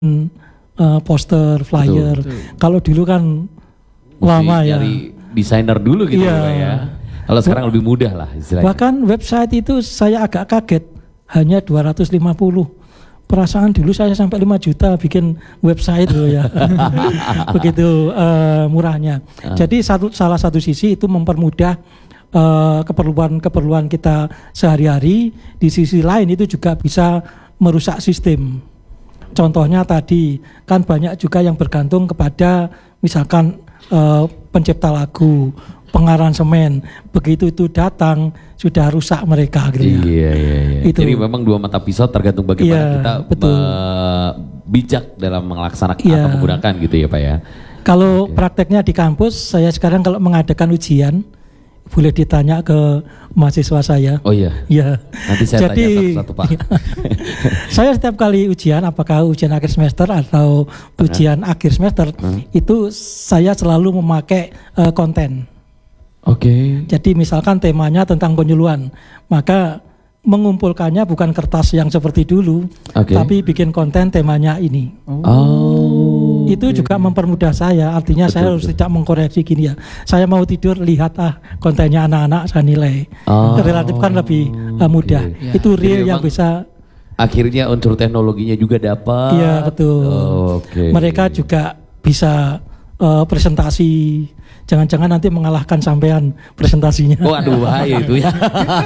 poster, flyer. Betul. Kalau dulu kan mesti lama ya. Dari desainer dulu gitu ya. Kalau sekarang lebih mudah lah istilahnya. Bahkan website itu saya agak kaget, hanya 250. Perasaan dulu saya sampai 5 juta bikin website loh ya. Begitu murahnya. Jadi salah satu sisi itu mempermudah keperluan kita sehari-hari. Di sisi lain itu juga bisa merusak sistem. Contohnya tadi kan banyak juga yang bergantung kepada misalkan pencipta lagu, pengaransemen, begitu itu datang sudah rusak mereka gitu ya. Iya. Itu. Jadi memang dua mata pisau tergantung bagaimana kita bijak dalam melaksanakan atau menggunakan gitu ya Pak ya. Kalau prakteknya di kampus, saya sekarang kalau mengadakan ujian boleh ditanya ke mahasiswa saya. Oh iya. Iya. Nanti saya tanya satu-satu Pak. Saya setiap kali ujian, apakah ujian akhir semester atau ujian akhir semester, itu saya selalu memakai konten. Oke. Jadi misalkan temanya tentang penyuluhan, maka mengumpulkannya bukan kertas yang seperti dulu, tapi bikin konten temanya ini. Itu juga mempermudah saya. Artinya saya harus tidak mengkoreksi gini ya. Saya mau tidur, lihat kontennya anak-anak, saya nilai. Relatif kan lebih mudah. Itu real yang bisa. Akhirnya unsur teknologinya juga dapat. Iya betul. Mereka juga bisa presentasi. Jangan-jangan nanti mengalahkan sampean presentasinya. Waduh bahaya itu ya.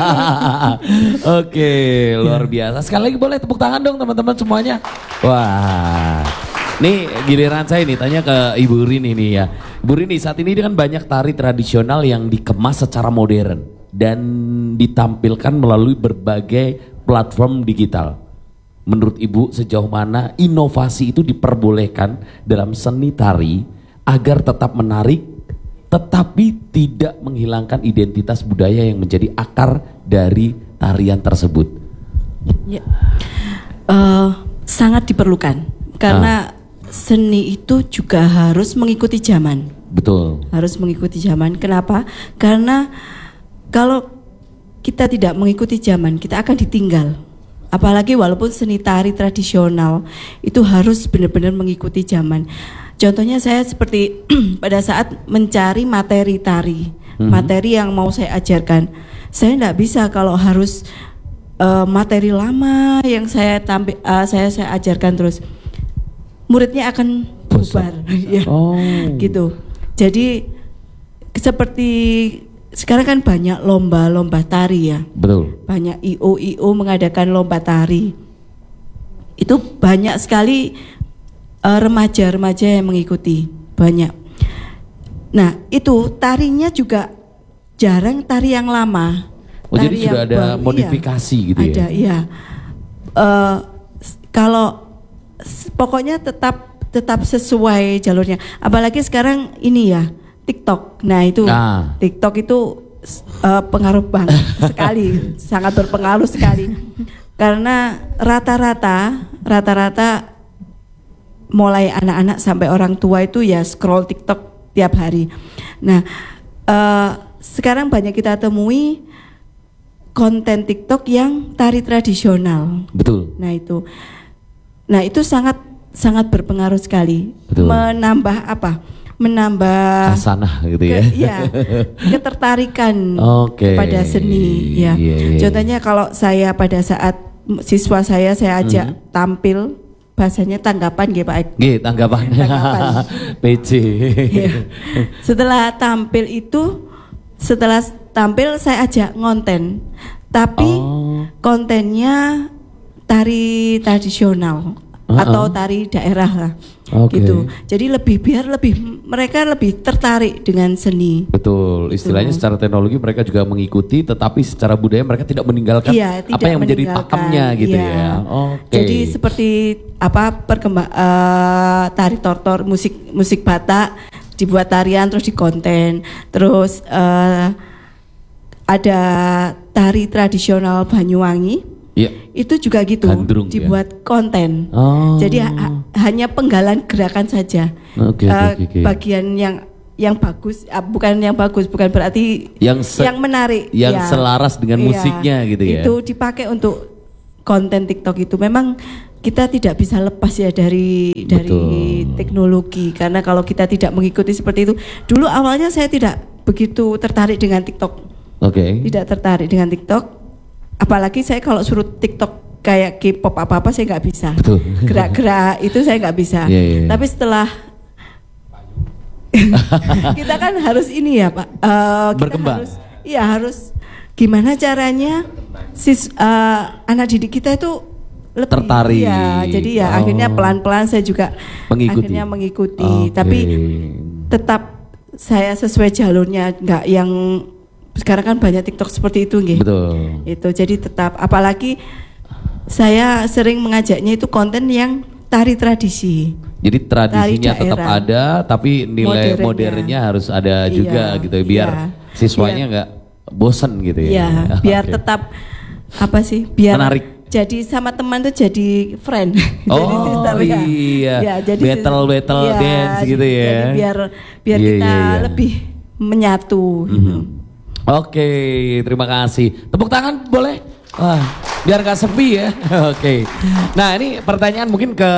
Oke, luar biasa. Sekali lagi boleh tepuk tangan dong teman-teman semuanya. Wah. Nih giliran saya nih tanya ke Ibu Rini nih ya. Ibu Rini, saat ini kan banyak tari tradisional yang dikemas secara modern dan ditampilkan melalui berbagai platform digital. Menurut Ibu sejauh mana inovasi itu diperbolehkan dalam seni tari agar tetap menarik tetapi tidak menghilangkan identitas budaya yang menjadi akar dari tarian tersebut? Ya. Sangat diperlukan karena seni itu juga harus mengikuti zaman. Betul. Harus mengikuti zaman. Kenapa? Karena kalau kita tidak mengikuti zaman, kita akan ditinggal. Apalagi walaupun seni tari tradisional itu harus benar-benar mengikuti zaman. Contohnya saya seperti pada saat mencari materi tari, materi yang mau saya ajarkan. Saya tidak bisa kalau harus materi lama yang saya ajarkan terus. Muridnya akan bubar. Ya, gitu. Jadi seperti sekarang kan banyak lomba-lomba tari ya. Betul. Banyak IO mengadakan lomba tari. Itu banyak sekali remaja-remaja yang mengikuti, banyak. Nah itu tarinya juga jarang tari yang lama. Jadi sudah ada modifikasi gitu ya? Ada, iya. Kalau pokoknya tetap sesuai jalurnya. Apalagi sekarang ini ya TikTok. Nah itu TikTok itu pengaruh banget sekali, sangat berpengaruh sekali. Karena rata-rata mulai anak-anak sampai orang tua itu ya scroll TikTok tiap hari. Nah, sekarang banyak kita temui konten TikTok yang tari tradisional. Betul. Nah itu sangat berpengaruh sekali. Betul. Menambah kasanah gitu ya. Iya, ketertarikan pada seni. Ya. Contohnya kalau saya pada saat siswa saya ajak tampil. Bahasanya tanggapan gitu Pak. Tanggapan. PC. Ya. Setelah tampil saya ajak ngonten. Tapi kontennya tari tradisional atau tari daerah lah. Gitu. Jadi mereka lebih tertarik dengan seni. Betul. Istilahnya secara teknologi mereka juga mengikuti, tetapi secara budaya mereka tidak meninggalkan apa yang menjadi pakemnya gitu ya. Jadi seperti tari tortor, musik Batak dibuat tarian terus dikonten. Terus ada tari tradisional Banyuwangi. Ya. Itu juga gitu, Gandrung, dibuat konten. Jadi hanya penggalan gerakan saja. Bagian yang bagus, bukan berarti yang menarik, yang selaras dengan musiknya gitu ya. Itu dipakai untuk konten TikTok itu. Memang kita tidak bisa lepas ya dari teknologi, karena kalau kita tidak mengikuti seperti itu. Dulu awalnya saya tidak begitu tertarik dengan TikTok. Tidak tertarik dengan TikTok, apalagi saya kalau suruh TikTok kayak K-pop apa-apa saya nggak bisa. Gerak-gerak itu saya nggak bisa. Tapi setelah kita kan harus ini ya Pak, kita berkembang. harus gimana caranya anak didik kita itu lebih tertarik. Ya, jadi ya akhirnya pelan-pelan saya juga mengikuti. Tapi tetap saya sesuai jalurnya, nggak yang sekarang kan banyak TikTok seperti itu nggih. Betul. Itu jadi tetap, apalagi saya sering mengajaknya itu konten yang tari tradisi. Jadi tradisinya tetap ada, tapi nilai modernnya harus ada juga gitu ya, biar siswanya nggak bosen gitu ya. Iya, biar tetap apa sih? Biar menarik. Jadi sama teman tuh jadi friend. Jadi sister, iya. Ya, jadi battle dance gitu ya. Jadi biar kita lebih menyatu gitu. Oke, terima kasih. Tepuk tangan boleh? Wah, biar gak sepi ya. Oke. Nah, ini pertanyaan mungkin ke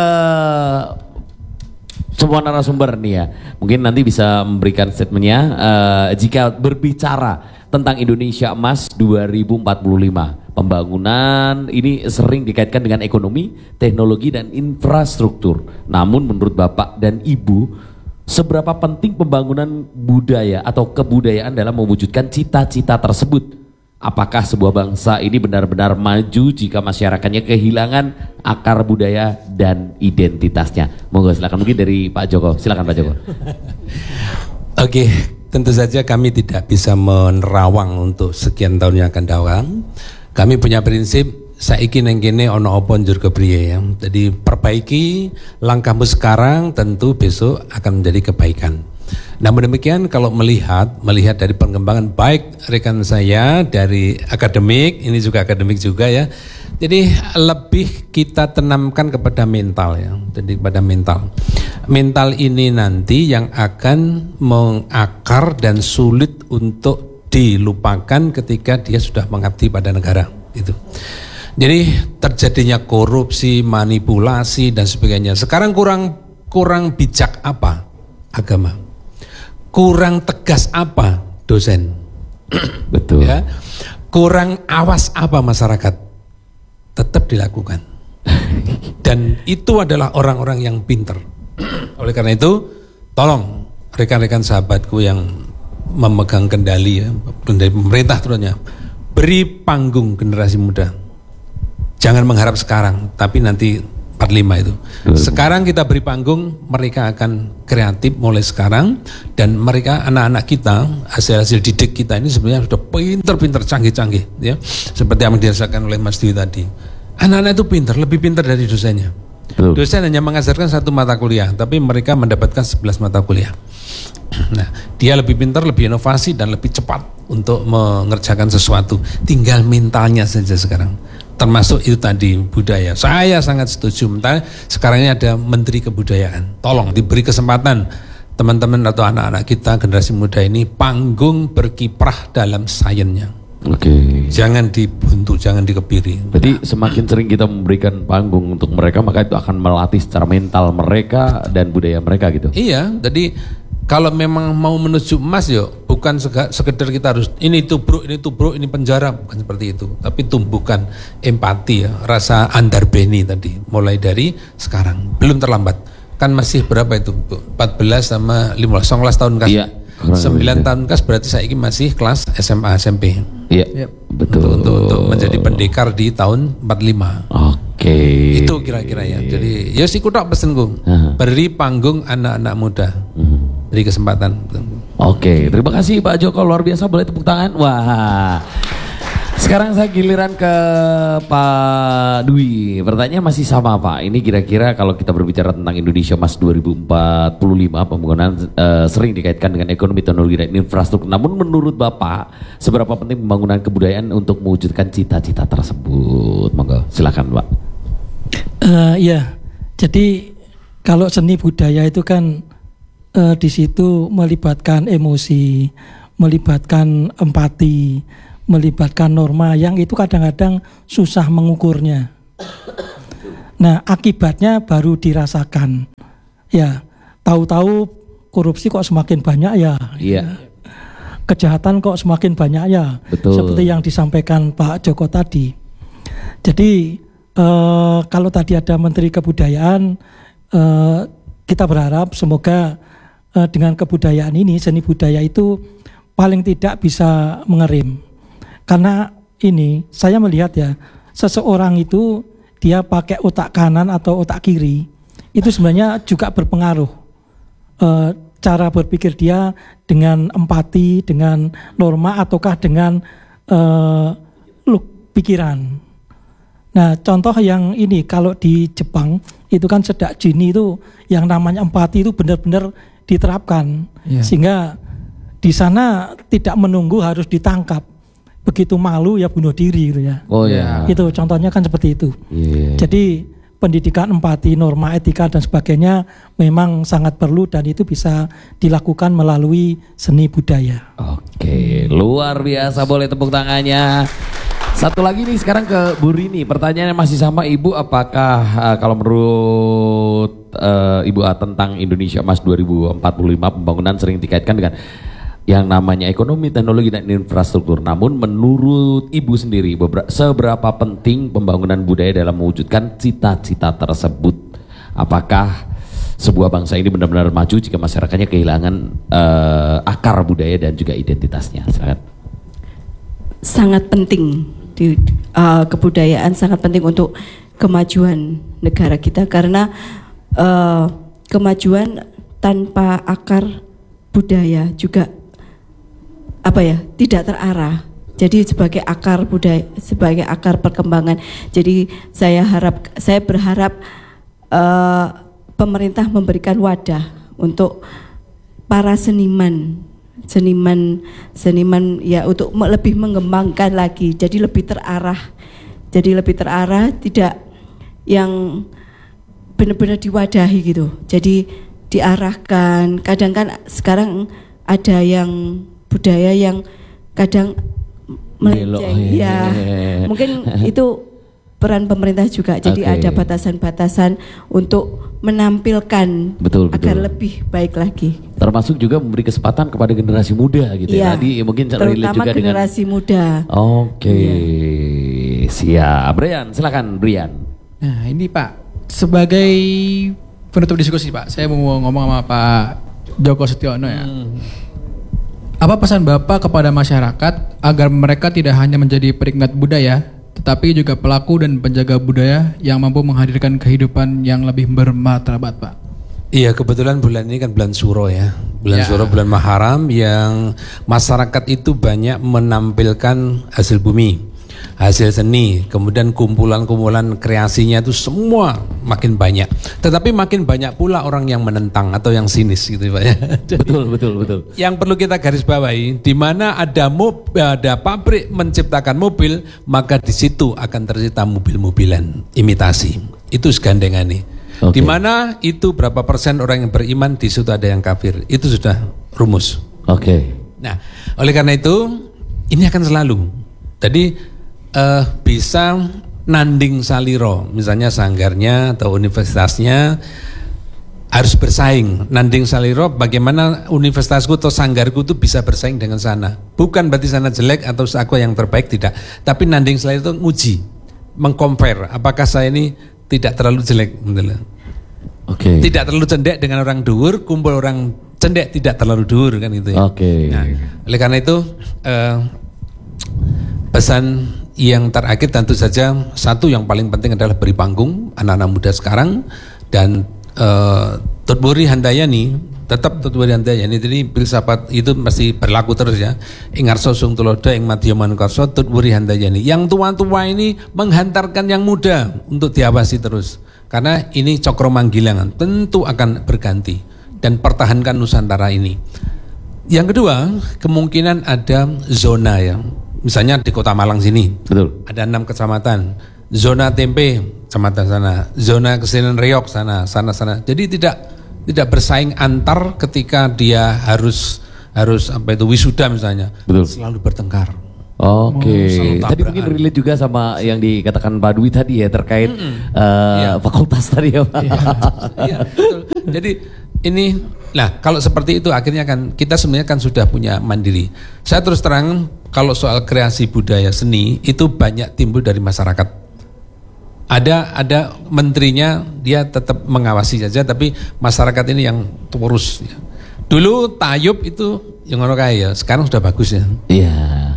semua narasumber nih ya. Mungkin nanti bisa memberikan statementnya. Jika berbicara tentang Indonesia Emas 2045, pembangunan ini sering dikaitkan dengan ekonomi, teknologi, dan infrastruktur. Namun menurut Bapak dan Ibu, seberapa penting pembangunan budaya atau kebudayaan dalam mewujudkan cita-cita tersebut? Apakah sebuah bangsa ini benar-benar maju jika masyarakatnya kehilangan akar budaya dan identitasnya? Monggo silakan, mungkin dari Pak Joko. Silakan Pak Joko. Oke, tentu saja kami tidak bisa menerawang untuk sekian tahun yang akan datang. Kami punya prinsip saiki neng kene ono apa njur kepriye ya. Jadi perbaiki langkahmu sekarang, tentu besok akan menjadi kebaikan. Namun demikian kalau melihat dari pengembangan baik rekan saya dari akademik, ini juga akademik juga ya. Jadi lebih kita tanamkan kepada mental ya. Jadi pada mental. Mental ini nanti yang akan mengakar dan sulit untuk dilupakan ketika dia sudah mengabdi pada negara itu. Jadi terjadinya korupsi, manipulasi dan sebagainya. Sekarang kurang bijak apa? Agama. Kurang tegas apa? Dosen. Betul. Ya. Kurang awas apa masyarakat? Tetap dilakukan. Dan itu adalah orang-orang yang pinter. Oleh karena itu, tolong rekan-rekan sahabatku yang memegang kendali ya, dari pemerintah terusnya, beri panggung generasi muda. Jangan mengharap sekarang, tapi nanti 45 itu. Sekarang kita beri panggung, mereka akan kreatif mulai sekarang, dan mereka anak-anak kita, hasil-hasil didik kita ini sebenarnya sudah pinter-pinter, canggih-canggih ya. Seperti yang dirasakan oleh Mas Dwi tadi. Anak-anak itu pinter, lebih pinter dari dosennya. Dosen hanya mengajarkan 1 mata kuliah, tapi mereka mendapatkan 11 mata kuliah. Nah, dia lebih pintar, lebih inovasi dan lebih cepat untuk mengerjakan sesuatu. Tinggal mentalnya saja sekarang. Termasuk itu tadi budaya. Saya sangat setuju. Sekarang ini ada Menteri Kebudayaan. Tolong diberi kesempatan teman-teman atau anak-anak kita generasi muda ini panggung berkiprah dalam sainsnya. Jangan dibuntu, jangan dikebiri. Jadi semakin sering kita memberikan panggung untuk mereka, maka itu akan melatih secara mental mereka dan budaya mereka gitu. Iya, jadi kalau memang mau menuju emas yuk, bukan sekedar kita harus ini tubruk, ini penjara, bukan seperti itu. Tapi tumbuhkan empati ya, rasa andarbeni tadi, mulai dari sekarang. Belum terlambat. Kan masih berapa itu? 14 sama 15, 19 tahun kas. Iya. 9 tahun kas berarti saya ini masih kelas SMA, SMP. Iya, betul. Untuk menjadi pendekar di tahun 45. Oke. Itu kira-kira ya. Jadi ya sih kutok pesenku. Beri panggung anak-anak muda. Beri kesempatan. Oke, terima kasih Pak Joko, luar biasa, boleh tepuk tangan. Wah. Sekarang saya giliran ke Pak Dwi. Pertanyaan masih sama Pak. Ini kira-kira kalau kita berbicara tentang Indonesia Emas 2045, pembangunan sering dikaitkan dengan ekonomi, teknologi, dan infrastruktur. Namun menurut Bapak, seberapa penting pembangunan kebudayaan untuk mewujudkan cita-cita tersebut? Monggo, silakan Pak. Iya, jadi kalau seni budaya itu kan di situ melibatkan emosi, melibatkan empati, melibatkan norma yang itu kadang-kadang susah mengukurnya. Nah, akibatnya baru dirasakan. Ya, tahu-tahu korupsi kok semakin banyak ya. Iya. Kejahatan kok semakin banyak ya. Betul. Seperti yang disampaikan Pak Joko tadi. Jadi kalau tadi ada Menteri Kebudayaan, kita berharap semoga dengan kebudayaan ini, seni budaya itu paling tidak bisa mengerim. Karena ini saya melihat ya, seseorang itu dia pakai otak kanan atau otak kiri, itu sebenarnya juga berpengaruh. Cara berpikir dia dengan empati, dengan norma, ataukah dengan pikiran. Nah, contoh yang ini kalau di Jepang itu kan sejak dini itu yang namanya empati itu benar-benar diterapkan, sehingga di sana tidak menunggu harus ditangkap, begitu malu ya bunuh diri gitu ya. Oh ya. Itu contohnya kan seperti itu. Jadi pendidikan empati, norma, etika dan sebagainya memang sangat perlu dan itu bisa dilakukan melalui seni budaya. Oke, luar biasa, boleh tepuk tangannya. Satu lagi nih sekarang ke Bu Rini, pertanyaannya masih sama Ibu, apakah kalau menurut Ibu tentang Indonesia Emas 2045 pembangunan sering dikaitkan dengan yang namanya ekonomi, teknologi dan infrastruktur. Namun menurut Ibu sendiri seberapa penting pembangunan budaya dalam mewujudkan cita-cita tersebut? Apakah sebuah bangsa ini benar-benar maju jika masyarakatnya kehilangan akar budaya dan juga identitasnya? Silakan. Sangat penting. Kebudayaan sangat penting untuk kemajuan negara kita, karena kemajuan tanpa akar budaya juga tidak terarah. Jadi sebagai akar budaya, sebagai akar perkembangan. Jadi saya berharap pemerintah memberikan wadah untuk para seniman ya, untuk lebih mengembangkan lagi, jadi lebih terarah, tidak yang benar-benar diwadahi gitu, jadi diarahkan. Kadang kan sekarang ada yang budaya yang kadang melenceng ya, mungkin itu peran pemerintah juga. Jadi ada batasan-batasan untuk menampilkan agar lebih baik lagi. Termasuk juga memberi kesempatan kepada generasi muda gitu ya. Tadi mungkin terutama juga generasi muda. Siap. Brian, silakan Brian. Nah ini Pak, sebagai penutup diskusi Pak, saya mau ngomong sama Pak Joko Setiono ya. Apa pesan Bapak kepada masyarakat agar mereka tidak hanya menjadi penikmat budaya, tetapi juga pelaku dan penjaga budaya yang mampu menghadirkan kehidupan yang lebih bermartabat, Pak? Iya, kebetulan bulan ini kan bulan Suro ya. Bulan Suro, bulan Muharram, yang masyarakat itu banyak menampilkan hasil bumi, hasil seni, kemudian kumpulan-kumpulan kreasinya itu semua makin banyak. Tetapi makin banyak pula orang yang menentang atau yang sinis gitu Pak ya. Betul. Yang perlu kita garis bawahi, di mana ada pabrik menciptakan mobil, maka di situ akan tercipta mobil-mobilan imitasi. Itu segandengan nih. Di mana itu berapa persen orang yang beriman, di situ ada yang kafir. Itu sudah rumus. Nah, oleh karena itu ini akan selalu. Jadi bisa nanding saliro, misalnya sanggarnya atau universitasnya harus bersaing. Nanding saliro, bagaimana universitasku atau sanggarku itu bisa bersaing dengan sana. Bukan berarti sana jelek atau aku yang terbaik, tidak. Tapi nanding saliro itu nguji, mengcompare apakah saya ini tidak terlalu jelek, tidak terlalu cendek dengan orang dhuwur, kumpul orang cendek tidak terlalu dhuwur kan itu ya. Nah, oleh karena itu pesan yang terakhir tentu saja, satu yang paling penting adalah beri panggung anak-anak muda sekarang. Dan Tutwuri Handayani, tetap Tutwuri Handayani, jadi filsafat itu masih berlaku terus ya. Ingarso sung tulodo ing madyaman karso Tutwuri Handayani. Yang tua-tua ini menghantarkan yang muda untuk diawasi terus, karena ini cokro manggilangan, tentu akan berganti, dan pertahankan Nusantara ini. Yang kedua, kemungkinan ada zona ya. Misalnya di Kota Malang sini, ada 6 kecamatan, zona tempe kecamatan sana, zona kesenian reok sana. Jadi tidak bersaing antar ketika dia harus wisuda misalnya, selalu bertengkar. Oke, tadi mungkin relate juga sama yang dikatakan Pak Dwi tadi ya terkait fakultas tadi ya Pak. Iya, betul. Jadi ini, nah kalau seperti itu akhirnya kan kita sebenarnya kan sudah punya mandiri. Saya terus terang kalau soal kreasi budaya seni itu banyak timbul dari masyarakat. Ada menterinya dia tetap mengawasi saja, tapi masyarakat ini yang urus. Dulu Tayub itu yang orang kaya, sekarang sudah bagus ya. Iya.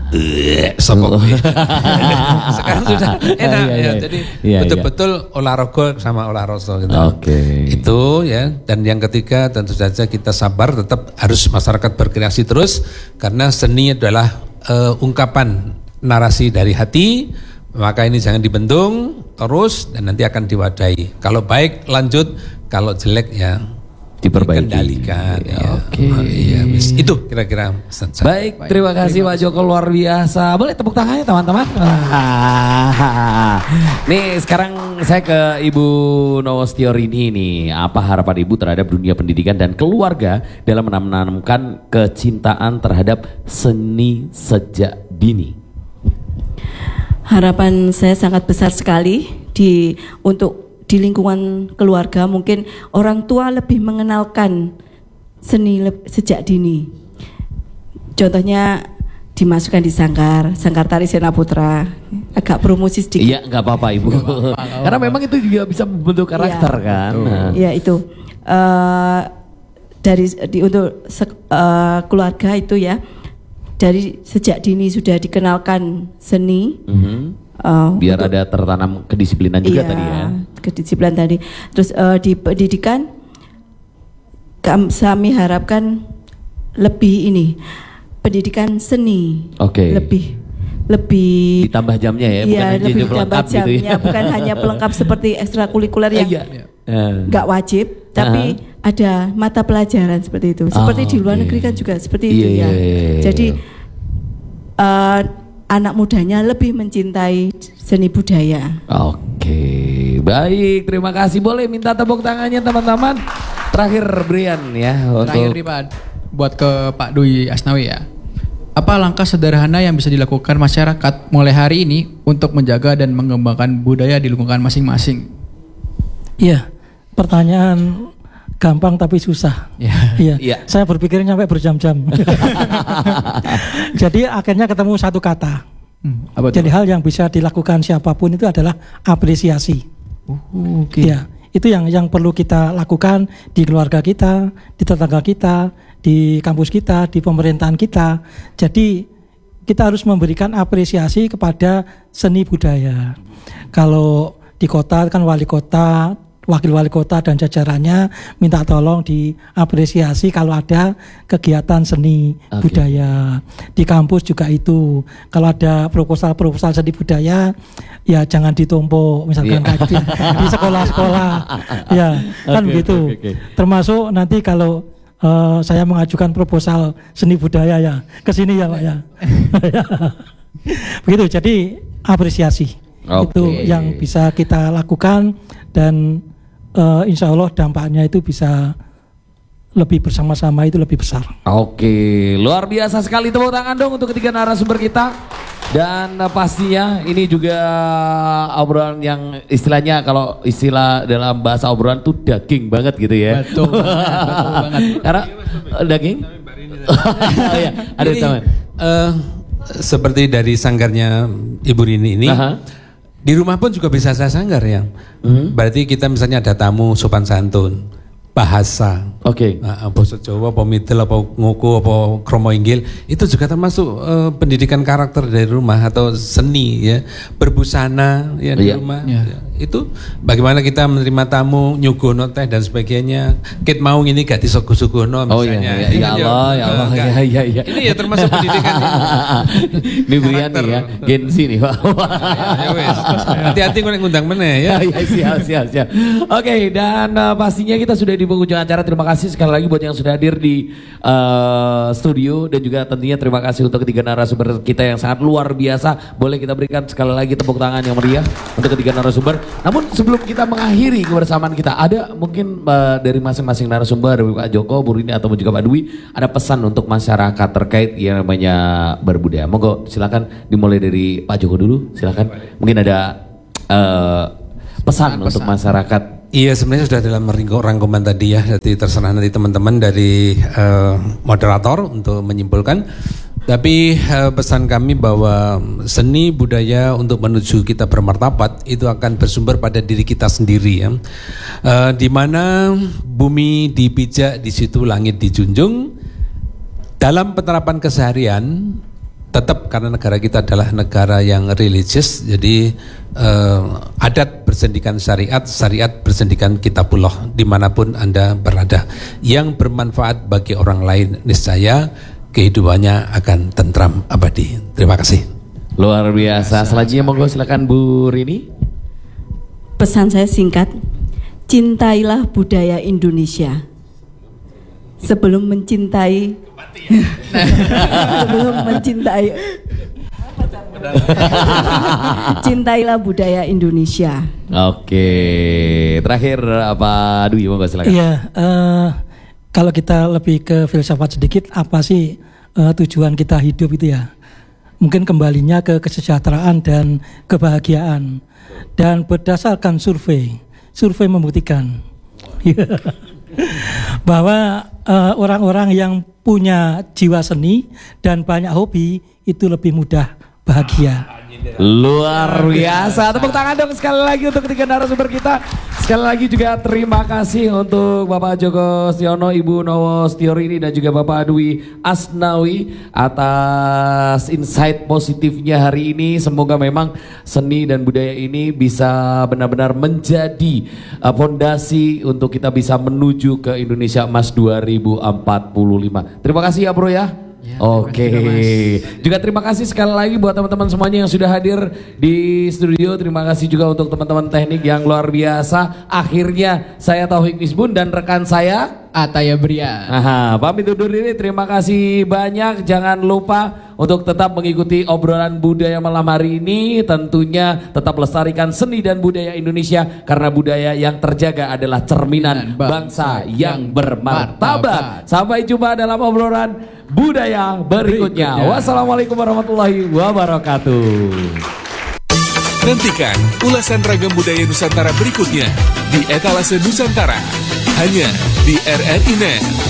Sekarang sudah enak ya. Jadi betul-betul olahraga sama olahraga gitu. Itu ya. Dan yang ketiga tentu saja kita sabar, tetap harus masyarakat berkreasi terus karena seni adalah ungkapan narasi dari hati. Maka ini jangan dibendung terus dan nanti akan diwadahi. Kalau baik lanjut, kalau jelek ya diperbaiki, dikendalikan. Itu kira-kira. Baik, terima kasih Pak Joko, luar biasa. Boleh tepuk tangannya teman-teman. Nih sekarang saya ke Ibu Nowostiorini nih. Apa harapan Ibu terhadap dunia pendidikan dan keluarga dalam menanamkan kecintaan terhadap seni sejak dini? Harapan saya sangat besar sekali untuk di lingkungan keluarga, mungkin orang tua lebih mengenalkan seni sejak dini. Contohnya dimasukkan di sanggar tari Sena Putra. Agak promosi sedikit. Iya, nggak apa-apa Ibu. Karena memang itu juga bisa membentuk karakter kan. Iya itu. Untuk keluarga itu ya. Dari sejak dini sudah dikenalkan seni. Biar ada tertanam kedisiplinan juga tadi ya. Kedisiplinan tadi. Terus di pendidikan kami harapkan lebih pendidikan seni. Lebih ditambah jamnya ya, bukan hanya lebih pelengkap jamnya, gitu ya. Bukan hanya pelengkap seperti ekstrakurikuler yang nggak wajib, tapi ada mata pelajaran seperti itu. Seperti di luar negeri kan juga seperti itu ya. Jadi anak mudanya lebih mencintai seni budaya. Oke, baik, terima kasih. Boleh minta tepuk tangannya teman-teman. Terakhir Brian ya. Terakhir nih Pak, buat ke Pak Dwi Asnawi ya. Apa langkah sederhana yang bisa dilakukan masyarakat mulai hari ini untuk menjaga dan mengembangkan budaya di lingkungan masing-masing? Iya, pertanyaan gampang tapi susah. Iya. Saya berpikirnya sampai berjam-jam. Jadi akhirnya ketemu satu kata. Jadi hal yang bisa dilakukan siapapun itu adalah apresiasi. Ya, itu yang perlu kita lakukan di keluarga kita, di tetangga kita, di kampus kita, di pemerintahan kita. Jadi kita harus memberikan apresiasi kepada seni budaya. Kalau di kota kan wali kota, wakil wali kota dan jajarannya minta tolong diapresiasi kalau ada kegiatan seni budaya. Di kampus juga itu. Kalau ada proposal seni budaya, ya jangan ditumpuk misalkan di sekolah-sekolah. Ya, kan begitu. Termasuk nanti kalau saya mengajukan proposal seni budaya ya ke sini ya Pak ya. Begitu, jadi apresiasi. Itu yang bisa kita lakukan dan insya Allah dampaknya itu bisa lebih bersama-sama, itu lebih besar. Oke, luar biasa sekali, tepuk tangan dong untuk ketiga narasumber kita. Dan pastinya ini juga obrolan yang istilahnya, kalau istilah dalam bahasa obrolan tuh daging banget gitu ya. Betul banget. Karena daging. Ya, ada teman. Seperti dari sanggarnya Ibu Rini ini. Di rumah pun juga bisa saya sanggar ya. Berarti kita misalnya ada tamu sopan santun, bahasa. Basa Jawa, apa Midel, apa Ngoko, apa Kromo Inggil, itu juga termasuk pendidikan karakter dari rumah atau seni ya. Berbusana ya di rumah. Ya. Itu bagaimana kita menerima tamu, nyugono teh dan sebagainya. Kit mau ini gak disuguh-suguhno misalnya. Ya Allah. Ini ya termasuk pendidikan. Ini Brian nih ya, Gen Z nih Pak. Hati-hati kalau ngundang meneh ya. Siap. Oke, dan pastinya kita sudah di penghujung acara. Terima kasih sekali lagi buat yang sudah hadir di studio, dan juga tentunya terima kasih untuk ketiga narasumber kita yang sangat luar biasa. Boleh kita berikan sekali lagi tepuk tangan yang meriah untuk ketiga narasumber. Namun sebelum kita mengakhiri kebersamaan kita, ada mungkin dari masing-masing narasumber, dari Pak Joko, Bu Rini, atau juga Pak Dwi, ada pesan untuk masyarakat terkait yang namanya berbudaya. Monggo silakan dimulai dari Pak Joko dulu, silakan. Mungkin ada pesan untuk masyarakat. Iya, sebenarnya sudah dalam rangkuman tadi ya, jadi terserah nanti teman-teman dari moderator untuk menyimpulkan. Tapi pesan kami bahwa seni budaya untuk menuju kita bermartabat itu akan bersumber pada diri kita sendiri ya. Di mana bumi dipijak, di situ langit dijunjung. Dalam penerapan keseharian, tetap karena negara kita adalah negara yang religius, jadi adat bersendikan syariat, syariat bersendikan kitabullah dimanapun Anda berada. Yang bermanfaat bagi orang lain, niscaya kehidupannya akan tentram abadi. Terima kasih. Luar biasa. Selanjutnya monggo silakan Bu Rini. Pesan saya singkat, cintailah budaya Indonesia. Sebelum mencintai cintailah budaya Indonesia. Oke, terakhir Pak Dwi, monggo silakan. Iya, kalau kita lebih ke filsafat sedikit, apa sih tujuan kita hidup itu ya? Mungkin kembalinya ke kesejahteraan dan kebahagiaan. Dan berdasarkan survei membuktikan bahwa orang-orang yang punya jiwa seni dan banyak hobi itu lebih mudah bahagia. Luar biasa. Tepuk tangan dong sekali lagi untuk ketiga narasumber kita. Sekali lagi juga terima kasih untuk Bapak Joko Setiono, Ibu Nowo Setiorini, dan juga Bapak Dwi Asnawi atas insight positifnya hari ini. Semoga memang seni dan budaya ini bisa benar-benar menjadi fondasi untuk kita bisa menuju ke Indonesia Emas 2045. Terima kasih ya bro ya. Oke, juga terima kasih sekali lagi buat teman-teman semuanya yang sudah hadir di studio. Terima kasih juga untuk teman-teman teknik yang luar biasa. Akhirnya saya Taufiq Misbun dan rekan saya Ataya Bria. Pamit undur diri. Terima kasih banyak. Jangan lupa untuk tetap mengikuti obrolan budaya malam hari ini. Tentunya tetap lestarikan seni dan budaya Indonesia, karena budaya yang terjaga adalah cerminan bangsa yang bermartabat. Sampai jumpa dalam obrolan budaya berikutnya. Wassalamualaikum warahmatullahi wabarakatuh. Nantikan ulasan ragam budaya Nusantara berikutnya di Etalase Nusantara, hanya di RRI Net.